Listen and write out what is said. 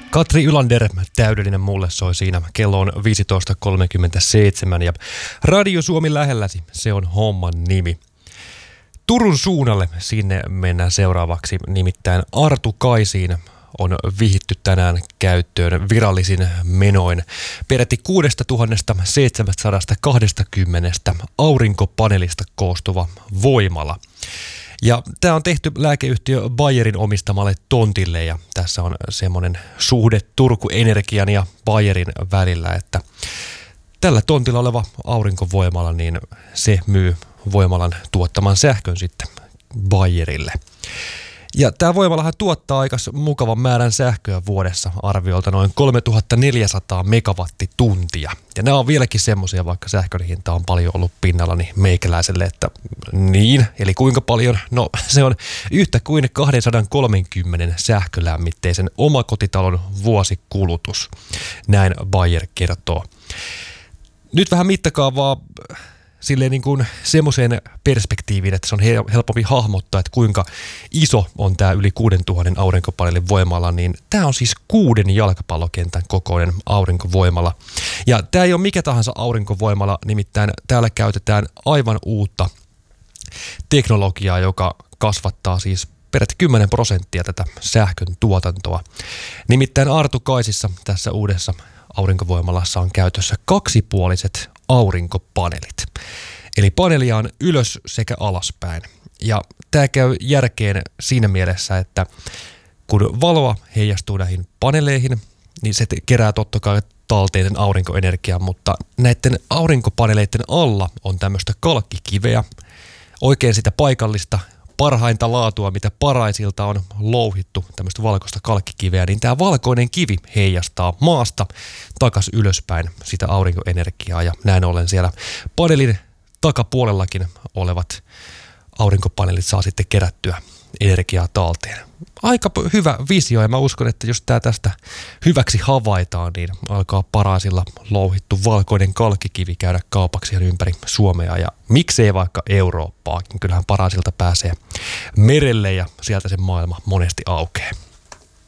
Katri Ylander, täydellinen mulle soi siinä. Kello on 15.37 ja Radio Suomi lähelläsi, se on homman nimi. Turun suunnalle sinne mennään seuraavaksi, nimittäin Arto Kaisiin on vihitty tänään käyttöön virallisin menoin peräti 6720 aurinkopaneelista koostuva voimala. Ja tämä on tehty lääkeyhtiö Bayerin omistamalle tontille ja tässä on semmoinen suhde Turku Energian ja Bayerin välillä, että tällä tontilla oleva aurinkovoimala, niin se myy voimalan tuottaman sähkön sitten Bayerille. Ja tämä voimalahan tuottaa aika mukavan määrän sähköä vuodessa, arviolta noin 3400 megawattituntia. Ja nämä on vieläkin semmoisia, vaikka sähkön hinta on paljon ollut pinnalla, niin meikäläiselle, että niin, eli kuinka paljon? No se on yhtä kuin 230 sähkölämmitteisen omakotitalon vuosikulutus, näin Bayer kertoo. Nyt vähän mittakaavaa silleen niin kuin semmoiseen perspektiiviin, että se on helpompi hahmottaa, että kuinka iso on tämä yli 6000 aurinkopaneelin voimala, niin tämä on siis 6 jalkapallokentän kokoinen aurinkovoimala. Ja tämä ei ole mikä tahansa aurinkovoimala, nimittäin täällä käytetään aivan uutta teknologiaa, joka kasvattaa siis peräti 10% tätä sähkön tuotantoa. Nimittäin Arto Kaisissa tässä uudessa aurinkovoimalassa on käytössä kaksipuoliset aurinkopaneelit. Eli paneelia on ylös sekä alaspäin. Ja tämä käy järkeen siinä mielessä, että kun valoa heijastuu näihin paneeleihin, niin se kerää totta kai talteen sen aurinkoenergian, mutta näiden aurinkopaneeleiden alla on tämmöistä kalkkikiveä, oikein sitä paikallista parhainta laatua, mitä paraisilta on louhittu, tämmöistä valkoista kalkkikiveä, niin tämä valkoinen kivi heijastaa maasta takas ylöspäin sitä aurinkoenergiaa ja näin ollen siellä paneelin takapuolellakin olevat aurinkopaneelit saa sitten kerättyä energiaa talteen. Aika hyvä visio ja mä uskon, että jos tämä tästä hyväksi havaitaan, niin alkaa paraisilla louhittu valkoinen kalkkikivi käydä kaupaksi ympäri Suomea ja miksei vaikka Eurooppaakin. Kyllähän paraisilta pääsee merelle ja sieltä se maailma monesti aukeaa.